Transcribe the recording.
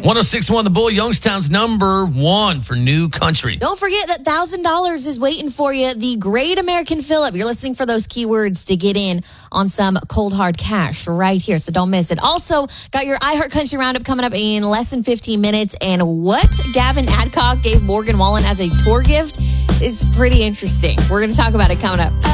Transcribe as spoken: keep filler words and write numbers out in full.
one oh six point one The Bull, Youngstown's number one for new country. Don't forget that one thousand dollars is waiting for you. The Great American Fill-Up. You're listening for those keywords to get in on some cold, hard cash right here, so don't miss it. Also, got your iHeart Country Roundup coming up in less than fifteen minutes, and what Gavin Adcock gave Morgan Wallen as a tour gift is pretty interesting. We're going to talk about it coming up.